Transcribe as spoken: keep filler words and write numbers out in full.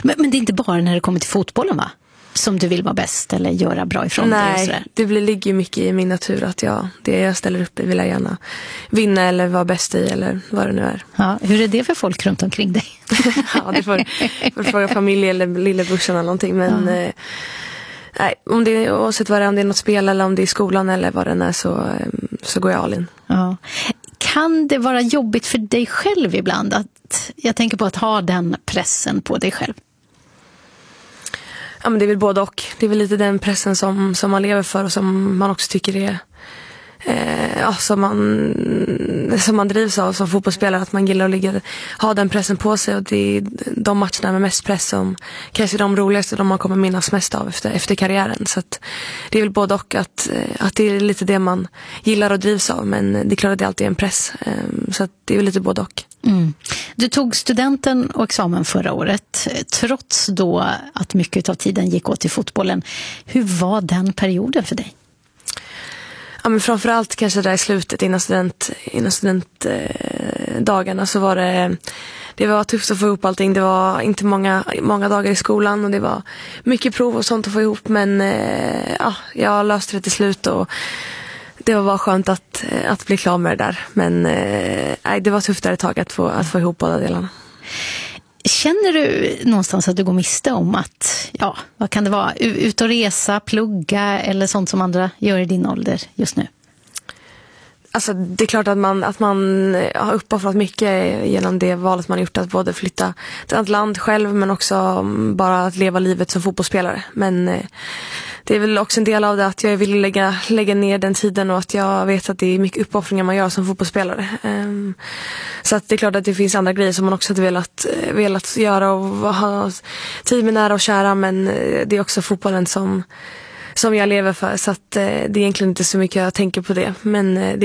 Men, men det är inte bara när det kommer till fotbollen, va? Som du vill vara bäst eller göra bra ifrån dig? Nej, sådär. det blir, ligger ju mycket i min natur att jag, det jag ställer upp i vill jag gärna vinna eller vara bäst i eller vad det nu är. Ja, hur är det för folk runt omkring dig? Ja, det får, får fråga familj eller lillebrorsan eller någonting. Men ja. eh, nej, om det är, oavsett vad det är, om det är något spel eller om det är i skolan eller vad det är, så, så går jag all in. Ja. Kan det vara jobbigt för dig själv ibland? Att, jag tänker på att ha den pressen på dig själv. Ja, men det är väl både och. Det är väl lite den pressen som, som man lever för och som man också tycker är eh, ja, som, man, som man drivs av som fotbollsspelare. Att man gillar att ligga, ha den pressen på sig, och det är de matcherna med mest press som kanske är de roligaste, de man kommer minnas mest av efter, efter karriären. Så att det är väl både och att, att det är lite det man gillar och drivs av, men det är klart att det alltid är en press. Eh, så att det är väl lite både och. Mm. Du tog studenten och examen förra året, trots då att mycket av tiden gick åt till fotbollen. Hur var den perioden för dig? Ja, men framförallt kanske där i slutet innan student, innan studentdagarna eh, så var det, det var tufft att få ihop allting. Det var inte många, många dagar i skolan och det var mycket prov och sånt att få ihop, men eh, ja, jag löste det till slut och det var bara skönt att, att bli klar med det där. Men eh, det var tufft där ett tag att få, att få ihop båda delarna. Känner du någonstans att du går miste om att, ja, vad kan det vara, ut och resa, plugga eller sånt som andra gör i din ålder just nu? Alltså det är klart att man, att man har uppoffrat mycket genom det valet man gjort, att både flytta till ett land själv men också bara att leva livet som fotbollsspelare. Men eh, det är väl också en del av det att jag vill lägga, lägga ner den tiden och att jag vet att det är mycket uppoffringar man gör som fotbollsspelare. Um, så att det är klart att det finns andra grejer som man också hade velat, velat göra och ha tid med nära och kära, men det är också fotbollen som, som jag lever för, så att det är egentligen inte så mycket jag tänker på det. Men det